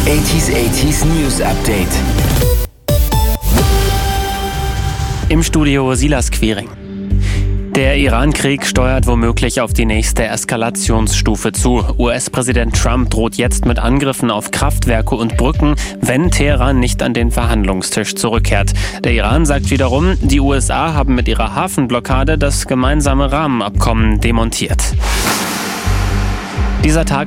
80s News Update. Im Studio Silas Quiring. Der Iran-Krieg steuert womöglich auf die nächste Eskalationsstufe zu. US-Präsident Trump droht jetzt mit Angriffen auf Kraftwerke und Brücken, wenn Teheran nicht an den Verhandlungstisch zurückkehrt. Der Iran sagt wiederum, die USA haben mit ihrer Hafenblockade das gemeinsame Rahmenabkommen demontiert. Dieser Tag